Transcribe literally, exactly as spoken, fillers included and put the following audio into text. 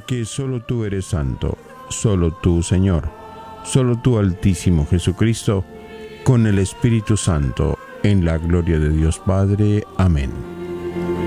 porque solo tú eres santo, solo tú, Señor, solo tú, Altísimo Jesucristo, con el Espíritu Santo, en la gloria de Dios Padre. Amén.